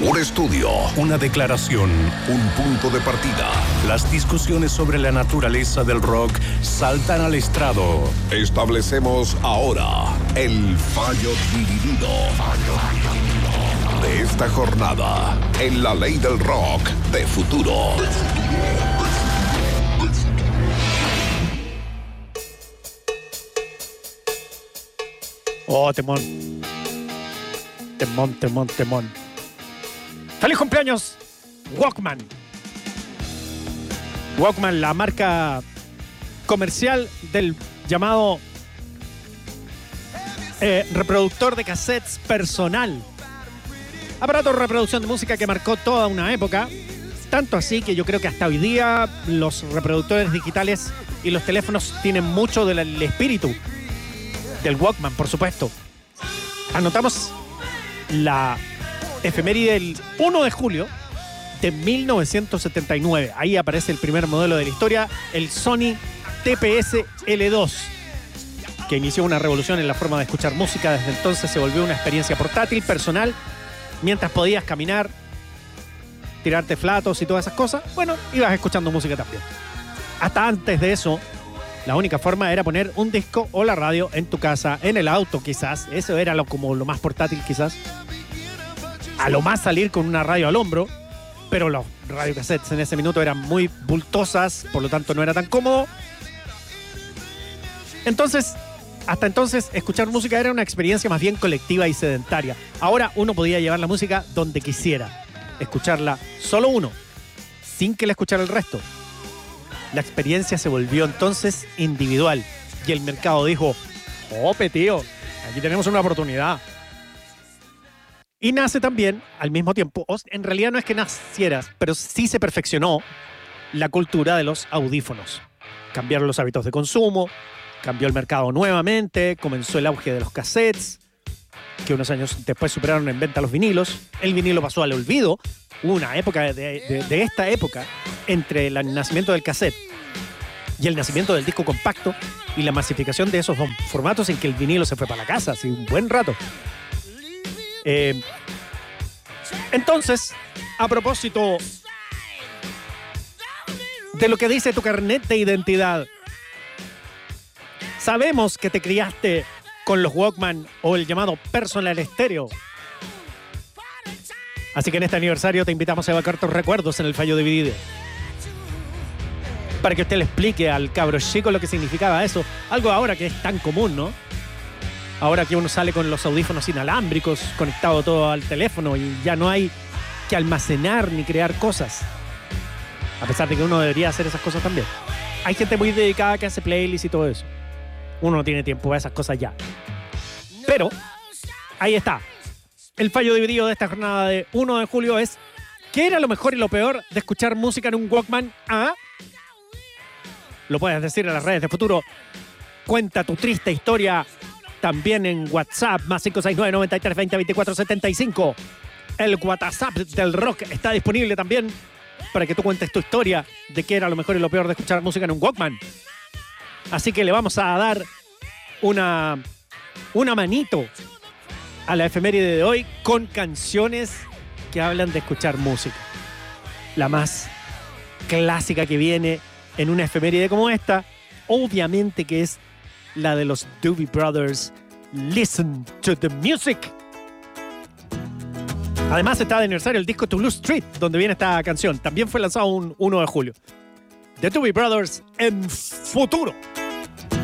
Un estudio, una declaración, un punto de partida. Las discusiones sobre la naturaleza del rock saltan al estrado. Establecemos ahora el fallo dividido de esta jornada en la ley del rock de futuro. Oh, temón. Temón. ¡Feliz cumpleaños, Walkman! Walkman, la marca comercial del llamado reproductor de cassettes personal. Aparato de reproducción de música que marcó toda una época. Tanto así que yo creo que hasta hoy día los reproductores digitales y los teléfonos tienen mucho del espíritu del Walkman, por supuesto. Anotamos la efeméride del 1 de julio de 1979. Ahí aparece el primer modelo de la historia, el Sony TPS L2, que inició una revolución en la forma de escuchar música. Desde entonces se volvió una experiencia portátil, personal, mientras podías caminar, tirarte flatos y todas esas cosas. Bueno, ibas escuchando música también. Hasta antes de eso, la única forma era poner un disco o la radio en tu casa, en el auto quizás. Eso era como lo más portátil quizás. A lo más salir con una radio al hombro, pero los radiocassettes en ese minuto eran muy bultosas, por lo tanto no era tan cómodo. Entonces, hasta entonces, escuchar música era una experiencia más bien colectiva y sedentaria. Ahora uno podía llevar la música donde quisiera, escucharla solo uno, sin que la escuchara el resto. La experiencia se volvió entonces individual y el mercado dijo: ¡Ope, tío! Aquí tenemos una oportunidad. Y nace también, al mismo tiempo, en realidad no es que nacieras, pero sí se perfeccionó la cultura de los audífonos. Cambiaron los hábitos de consumo, cambió el mercado nuevamente, comenzó el auge de los cassettes, que unos años después superaron en venta los vinilos. El vinilo pasó al olvido. Hubo una época de esta época, entre el nacimiento del cassette y el nacimiento del disco compacto y la masificación de esos dos formatos, en que el vinilo se fue para la casa, así un buen rato. Entonces, a propósito de lo que dice tu carnet de identidad, sabemos que te criaste con los Walkman o el llamado personal estéreo. Así que en este aniversario te invitamos a evocar tus recuerdos en el fallo dividido, para que usted le explique al cabro chico lo que significaba eso. Algo ahora que es tan común, ¿no? Ahora que uno sale con los audífonos inalámbricos, conectado todo al teléfono, y ya no hay que almacenar ni crear cosas. A pesar de que uno debería hacer esas cosas también. Hay gente muy dedicada que hace playlists y todo eso. Uno no tiene tiempo para esas cosas ya. Pero, ahí está. El fallo dividido de esta jornada de 1 de julio es: ¿qué era lo mejor y lo peor de escuchar música en un Walkman? ¿Ah? Lo puedes decir en las redes de Futuro. Cuenta tu triste historia también en WhatsApp, más 569-9320-2475. El WhatsApp del rock está disponible también para que tú cuentes tu historia de qué era lo mejor y lo peor de escuchar música en un Walkman. Así que le vamos a dar una manito a la efeméride de hoy con canciones que hablan de escuchar música. La más clásica que viene en una efeméride como esta, obviamente que es la de los Doobie Brothers, Listen to the Music. Además está de aniversario el disco To Blue Street, donde viene esta canción. También fue lanzado un 1 de julio. The Doobie Brothers en Futuro.